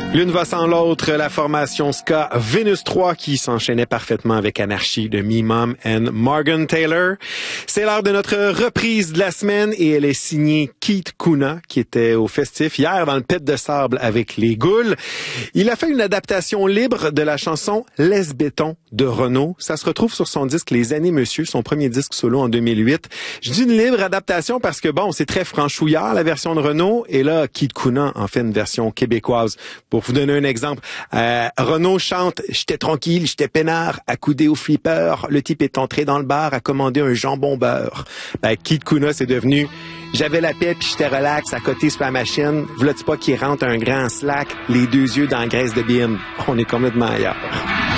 L'une va sans l'autre, la formation ska Vénus 3 qui s'enchaînait parfaitement avec Anarchy de Me, Mom and Morgan Taylor. C'est l'heure de notre reprise de la semaine et elle est signée Keith Kuna qui était au festif hier dans le Pit de Sable avec les Goules. Il a fait une adaptation libre de la chanson Laisse béton de Renaud. Ça se retrouve sur son disque Les Années Monsieur, son premier disque solo en 2008. Je dis une libre adaptation parce que bon, c'est très franchouillard la version de Renaud et là, Keith Kuna en fait une version québécoise. Pour vous donner un exemple, Renaud chante « J'étais tranquille, j'étais peinard, accoudé au flipper. Le type est entré dans le bar, a commandé un jambon beurre. » Keith Kuna, c'est devenu « J'avais la paix puis j'étais relax à côté sur la machine. V'là-tu pas qu'il rentre un grand slack, les deux yeux dans la graisse de bine. » On est complètement ailleurs.